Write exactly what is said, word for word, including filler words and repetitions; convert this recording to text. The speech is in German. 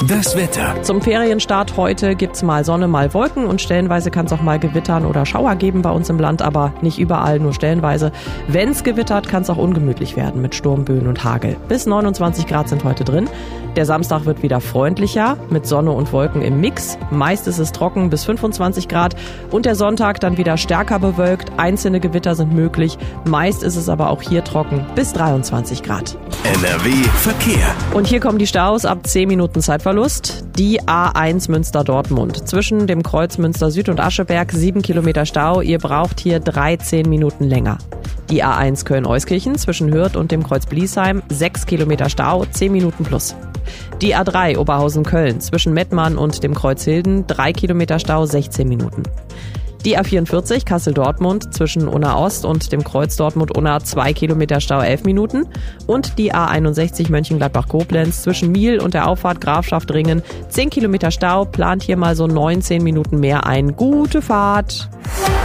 Das Wetter. Zum Ferienstart heute gibt's mal Sonne, mal Wolken und stellenweise kann es auch mal Gewittern oder Schauer geben bei uns im Land, aber nicht überall, nur stellenweise. Wenn's gewittert, kann es auch ungemütlich werden mit Sturmböen und Hagel. Bis neunundzwanzig Grad sind heute drin. Der Samstag wird wieder freundlicher mit Sonne und Wolken im Mix. Meist ist es trocken bis fünfundzwanzig Grad und der Sonntag dann wieder stärker bewölkt. Einzelne Gewitter sind möglich. Meist ist es aber auch hier trocken bis dreiundzwanzig Grad. N R W Verkehr. Und hier kommen die Staus ab zehn Minuten Zeitverlust. Die A eins Münster-Dortmund. Zwischen dem Kreuz Münster Süd und Ascheberg sieben Kilometer Stau. Ihr braucht hier dreizehn Minuten länger. Die A eins Köln-Euskirchen zwischen Hürth und dem Kreuz Bliesheim sechs Kilometer Stau, zehn Minuten plus. Die A drei Oberhausen-Köln zwischen Mettmann und dem Kreuz Hilden drei Kilometer Stau, sechzehn Minuten. Die A vierundvierzig Kassel-Dortmund zwischen Unna Ost und dem Kreuz Dortmund-Unna zwei Kilometer Stau, elf Minuten. Und die A einundsechzig Mönchengladbach-Koblenz zwischen Miel und der Auffahrt Grafschaft-Ringen zehn Kilometer Stau, plant hier mal so neunzehn Minuten mehr ein. Gute Fahrt!